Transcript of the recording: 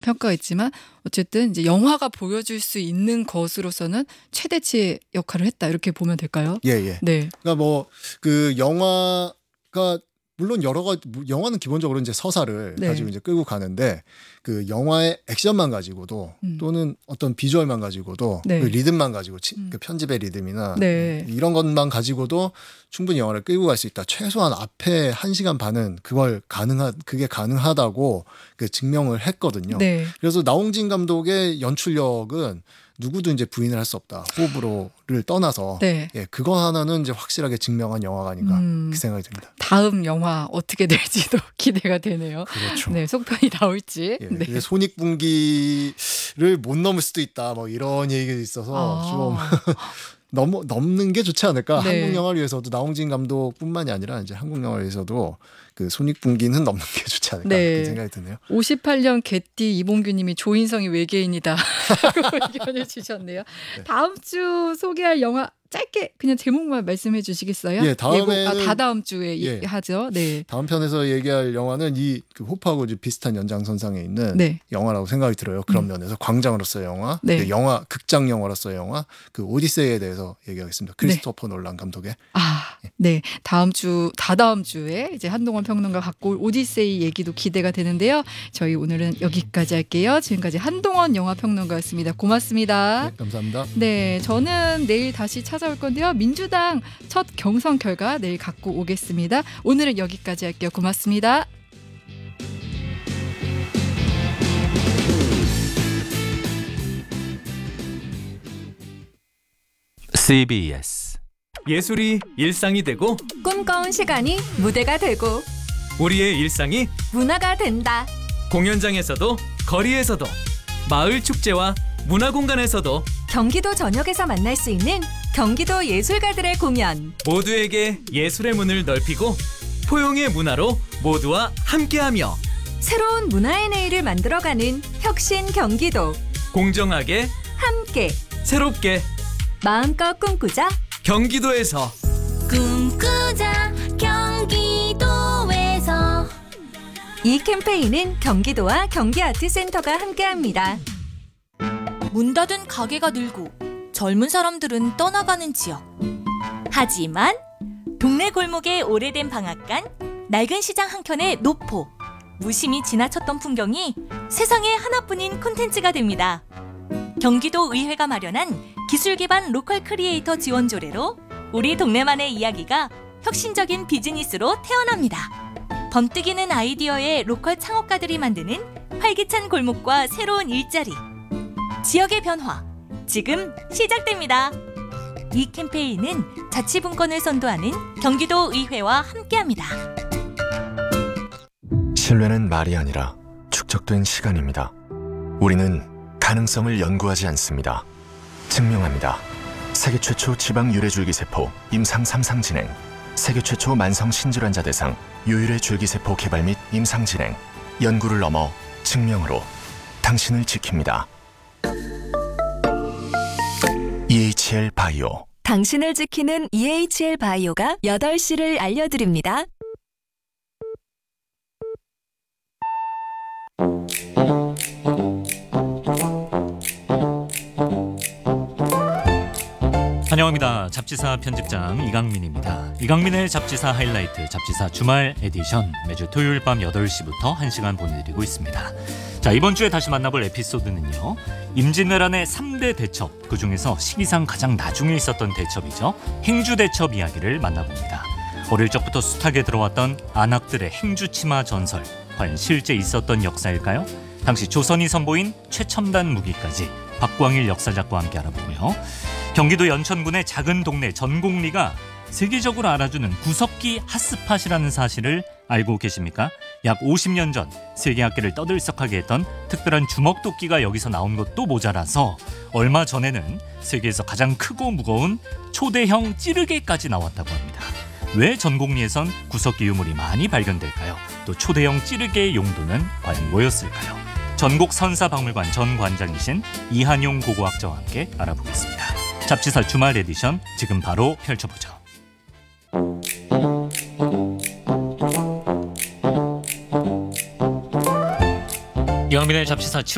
평가가 있지만 어쨌든 이제 영화가 보여줄 수 있는 것으로서는 최대치의 역할을 했다 이렇게 보면 될까요? 예. 네. 그러니까 뭐 그 영화가 물론 여러 가지 영화는 기본적으로 이제 서사를 네. 가지고 이제 끌고 가는데 그 영화의 액션만 가지고도 또는 어떤 비주얼만 가지고도 네. 그 리듬만 가지고 그 편집의 리듬이나 네. 이런 것만 가지고도 충분히 영화를 끌고 갈 수 있다. 최소한 앞에 1시간 반은 그게 가능하다고 그 증명을 했거든요. 네. 그래서 나홍진 감독의 연출력은 누구도 이제 부인을 할 수 없다. 호불호를 떠나서 네. 예, 그거 하나는 이제 확실하게 증명한 영화가 아닌가 그 생각이 듭니다. 다음 영화 어떻게 될지도 기대가 되네요. 그렇죠. 네, 속편이 나올지. 예, 네. 손익분기를 못 넘을 수도 있다. 뭐 이런 얘기가 있어서 좀 넘는 게 좋지 않을까. 네. 한국 영화를 위해서도 나홍진 감독뿐만이 아니라 이제 한국 영화를 위해서도 그 손익분기는 넘는 게 좋지 않을까 네. 그런 생각이 드네요. 58년 개띠 이봉규님이 조인성이 외계인이다 라고 의견을 주셨네요. 네. 다음 주 소개할 영화 짧게 그냥 제목만 말씀해 주시겠어요? 예, 다음에는 다다음 주에 예. 하죠. 네. 다음 편에서 얘기할 영화는 그 호프하고 이제 비슷한 연장선상에 있는 네. 영화라고 생각이 들어요. 그런 면에서 광장으로서의 영화, 네. 그 영화 극장 영화로서의 영화, 그 오디세이에 대해서 얘기하겠습니다. 크리스토퍼 놀란 감독의. 네. 다다음 주에 이제 한동원 평론가 갖고 올 오디세이 얘기도 기대가 되는데요. 저희 오늘은 여기까지 할게요. 지금까지 한동원 영화 평론가였습니다. 고맙습니다. 네, 감사합니다. 네, 저는 내일 다시 찾아올 건데요. 민주당 첫 경선 결과 내일 갖고 오겠습니다. 오늘은 여기까지 할게요. 고맙습니다. CBS 예술이 일상이 되고 꿈꿔온 시간이 무대가 되고 우리의 일상이 문화가 된다. 공연장에서도 거리에서도 마을 축제와 문화공간에서도 경기도 전역에서 만날 수 있는 경기도 예술가들의 공연. 모두에게 예술의 문을 넓히고 포용의 문화로 모두와 함께하며 새로운 문화의 내일을 만들어가는 혁신 경기도. 공정하게 함께 새롭게 마음껏 꿈꾸자. 경기도에서 꿈꾸자 경기도에서. 이 캠페인은 경기도와 경기아트센터가 함께합니다. 문 닫은 가게가 늘고 젊은 사람들은 떠나가는 지역. 하지만 동네 골목의 오래된 방앗간, 낡은 시장 한켠의 노포, 무심히 지나쳤던 풍경이 세상에 하나뿐인 콘텐츠가 됩니다. 경기도 의회가 마련한 기술 기반 로컬 크리에이터 지원 조례로 우리 동네만의 이야기가 혁신적인 비즈니스로 태어납니다. 번뜩이는 아이디어의 로컬 창업가들이 만드는 활기찬 골목과 새로운 일자리. 지역의 변화, 지금 시작됩니다. 이 캠페인은 자치분권을 선도하는 경기도 의회와 함께합니다. 신뢰는 말이 아니라 축적된 시간입니다. 우리는 가능성을 연구하지 않습니다. 증명합니다. 세계 최초 지방 유래줄기세포 임상 3상 진행, 세계 최초 만성 신질환자 대상 유일의 줄기세포 개발 및 임상 진행, 연구를 넘어 증명으로 당신을 지킵니다. EHL 바이오. 당신을 지키는 EHL 바이오가 8시를 알려드립니다. 환영합니다. 잡지사 편집장 이강민입니다. 이강민의 잡지사 하이라이트 잡지사 주말 에디션 매주 토요일 밤 8시부터 1시간 보내드리고 있습니다. 자, 이번 주에 다시 만나볼 에피소드는요, 임진왜란의 3대 대첩, 그중에서 시기상 가장 나중에 있었던 대첩이죠. 행주대첩 이야기를 만나봅니다. 어릴 적부터 숱하게 들어왔던 안악들의 행주치마 전설, 과연 실제 있었던 역사일까요? 당시 조선이 선보인 최첨단 무기까지 박광일 역사작가와 함께 알아보고요. 경기도 연천군의 작은 동네 전곡리가 세계적으로 알아주는 구석기 핫스팟이라는 사실을 알고 계십니까? 약 50년 전 세계학계를 떠들썩하게 했던 특별한 주먹도끼가 여기서 나온 것도 모자라서 얼마 전에는 세계에서 가장 크고 무거운 초대형 찌르개까지 나왔다고 합니다. 왜 전곡리에선 구석기 유물이 많이 발견될까요? 또 초대형 찌르개의 용도는 과연 뭐였을까요? 전곡 선사박물관 전 관장이신 이한용 고고학자와 함께 알아보겠습니다. 잡지사 주말 에디션 지금 바로 펼쳐보죠. 이강민의 잡지사